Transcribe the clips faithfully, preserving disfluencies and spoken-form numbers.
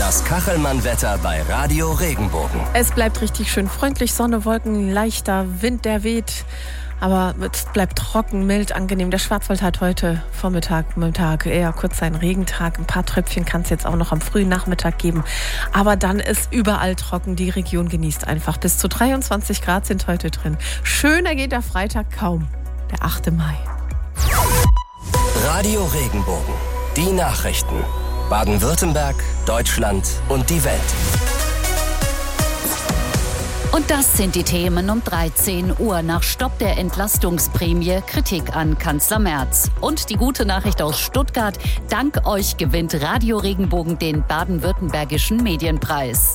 Das Kachelmann-Wetter bei Radio Regenbogen. Es bleibt richtig schön freundlich, Sonne, Wolken, leichter Wind, der weht. Aber es bleibt trocken, mild, angenehm. Der Schwarzwald hat heute Vormittag, Mittag eher kurz seinen Regentag. Ein paar Tröpfchen kann es jetzt auch noch am frühen Nachmittag geben. Aber dann ist überall trocken. Die Region genießt einfach. Bis zu dreiundzwanzig Grad sind heute drin. Schöner geht der Freitag kaum. Der achte Mai. Radio Regenbogen. Die Nachrichten. Baden-Württemberg, Deutschland und die Welt. Und das sind die Themen um dreizehn Uhr. Nach Stopp der Entlastungsprämie Kritik an Kanzler Merz. Und die gute Nachricht aus Stuttgart. Dank euch gewinnt Radio Regenbogen den baden-württembergischen Medienpreis.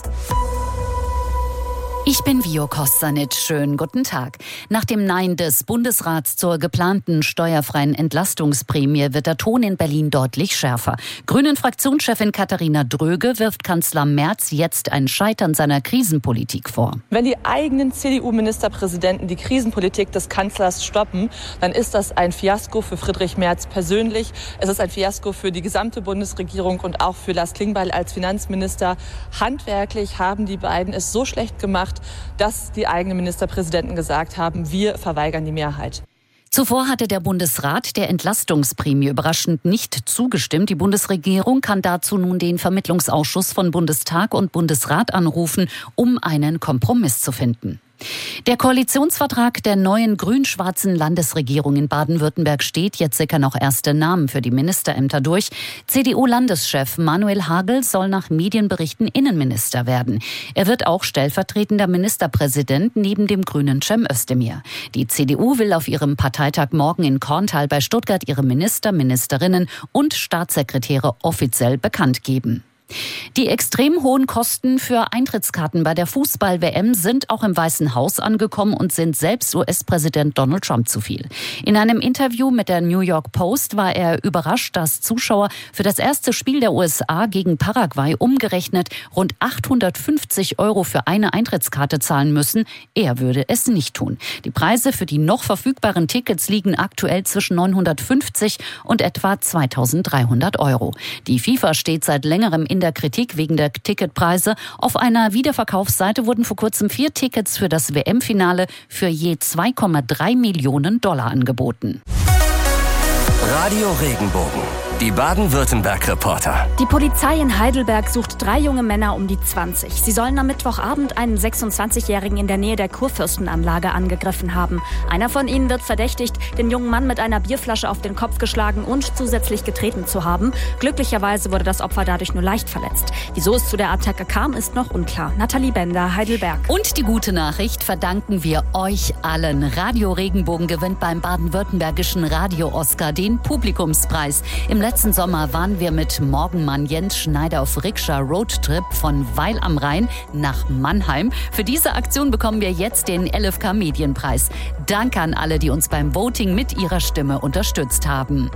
Ich bin Vio Kostanic. Schönen guten Tag. Nach dem Nein des Bundesrats zur geplanten steuerfreien Entlastungsprämie wird der Ton in Berlin deutlich schärfer. Grünen-Fraktionschefin Katharina Dröge wirft Kanzler Merz jetzt ein Scheitern seiner Krisenpolitik vor. Wenn die eigenen C D U-Ministerpräsidenten die Krisenpolitik des Kanzlers stoppen, dann ist das ein Fiasko für Friedrich Merz persönlich. Es ist ein Fiasko für die gesamte Bundesregierung und auch für Lars Klingbeil als Finanzminister. Handwerklich haben die beiden es so schlecht gemacht, dass die eigenen Ministerpräsidenten gesagt haben, wir verweigern die Mehrheit. Zuvor hatte der Bundesrat der Entlastungsprämie überraschend nicht zugestimmt. Die Bundesregierung kann dazu nun den Vermittlungsausschuss von Bundestag und Bundesrat anrufen, um einen Kompromiss zu finden. Der Koalitionsvertrag der neuen grün-schwarzen Landesregierung in Baden-Württemberg steht. Jetzt sickern noch erste Namen für die Ministerämter durch. C D U-Landeschef Manuel Hagel soll nach Medienberichten Innenminister werden. Er wird auch stellvertretender Ministerpräsident neben dem grünen Cem Özdemir. Die C D U will auf ihrem Parteitag morgen in Korntal bei Stuttgart ihre Minister, Ministerinnen und Staatssekretäre offiziell bekannt geben. Die extrem hohen Kosten für Eintrittskarten bei der Fußball-W M sind auch im Weißen Haus angekommen und sind selbst U S-Präsident Donald Trump zu viel. In einem Interview mit der New York Post war er überrascht, dass Zuschauer für das erste Spiel der U S A gegen Paraguay umgerechnet rund achthundertfünfzig Euro für eine Eintrittskarte zahlen müssen. Er würde es nicht tun. Die Preise für die noch verfügbaren Tickets liegen aktuell zwischen neunhundertfünfzig und etwa zweitausenddreihundert Euro. Die FIFA steht seit längerem in der Kritik wegen der Ticketpreise. Auf einer Wiederverkaufsseite wurden vor kurzem vier Tickets für das W M-Finale für je zwei Komma drei Millionen Dollar angeboten. Radio Regenbogen. Die Baden-Württemberg-Reporter. Die Polizei in Heidelberg sucht drei junge Männer um die zwanzig. Sie sollen am Mittwochabend einen sechsundzwanzigjährigen in der Nähe der Kurfürstenanlage angegriffen haben. Einer von ihnen wird verdächtigt, den jungen Mann mit einer Bierflasche auf den Kopf geschlagen und zusätzlich getreten zu haben. Glücklicherweise wurde das Opfer dadurch nur leicht verletzt. Wieso es zu der Attacke kam, ist noch unklar. Nathalie Bender, Heidelberg. Und die gute Nachricht verdanken wir euch allen. Radio Regenbogen gewinnt beim baden-württembergischen Radio-Oscar den Publikumspreis. Im letzten Sommer waren wir mit Morgenmann Jens Schneider auf Rikscha Roadtrip von Weil am Rhein nach Mannheim. Für diese Aktion bekommen wir jetzt den L F K Medienpreis. Danke an alle, die uns beim Voting mit ihrer Stimme unterstützt haben.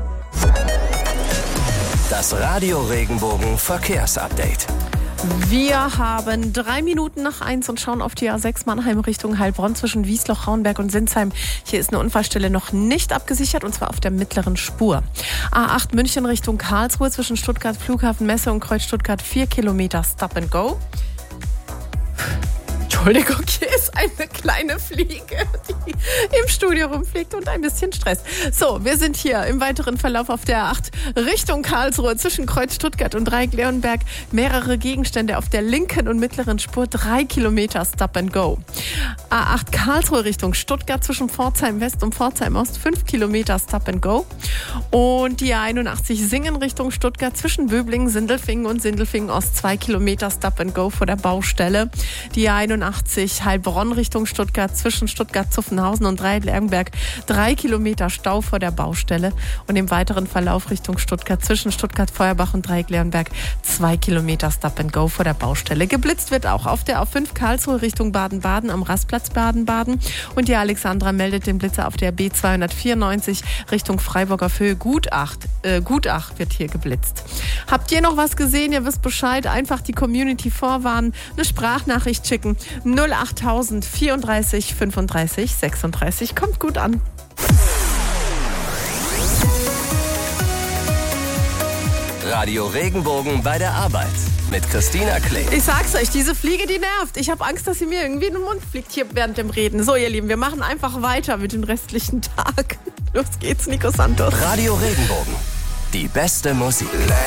Das Radio Regenbogen Verkehrsupdate. Wir haben drei Minuten nach eins und schauen auf die A sechs Mannheim Richtung Heilbronn zwischen Wiesloch, Rauenberg und Sinsheim. Hier ist eine Unfallstelle noch nicht abgesichert und zwar auf der mittleren Spur. A acht München Richtung Karlsruhe zwischen Stuttgart Flughafen Messe und Kreuz Stuttgart vier Kilometer Stop and Go. Entschuldigung, hier ist eine kleine Fliege, die im Studio rumfliegt und ein bisschen Stress. So, wir sind hier im weiteren Verlauf auf der A acht Richtung Karlsruhe zwischen Kreuz Stuttgart und Dreieck-Leonberg. Mehrere Gegenstände auf der linken und mittleren Spur, drei Kilometer Stop and Go. A acht Karlsruhe Richtung Stuttgart zwischen Pforzheim West und Pforzheim Ost, fünf Kilometer Stop and Go. Und die A einundachtzig Singen Richtung Stuttgart zwischen Böblingen, Sindelfingen und Sindelfingen Ost, zwei Kilometer Stop and Go vor der Baustelle. Die A einundachtzig Heilbronn Richtung Stuttgart zwischen Stuttgart-Zuffenhausen und Dreieck-Leonberg, drei Kilometer Stau vor der Baustelle. Und im weiteren Verlauf Richtung Stuttgart zwischen Stuttgart-Feuerbach und Dreieck-Leonberg, zwei Kilometer Stop and Go vor der Baustelle. Geblitzt wird auch auf der A fünf Karlsruhe Richtung Baden-Baden am Rastplatz Baden-Baden. Und die Alexandra meldet den Blitzer auf der B zweihundertvierundneunzig Richtung Freiburg auf Höhe Gutach. Äh, Gutach wird hier geblitzt. Habt ihr noch was gesehen? Ihr wisst Bescheid. Einfach die Community vorwarnen, eine Sprachnachricht schicken. null achttausend vierunddreißig fünfunddreißig sechsunddreißig. Kommt gut an. Radio Regenbogen bei der Arbeit mit Christina Klee. Ich sag's euch, diese Fliege, die nervt. Ich habe Angst, dass sie mir irgendwie in den Mund fliegt hier während dem Reden. So, ihr Lieben, wir machen einfach weiter mit dem restlichen Tag. Los geht's, Nico Santos. Radio Regenbogen. Die beste Musik.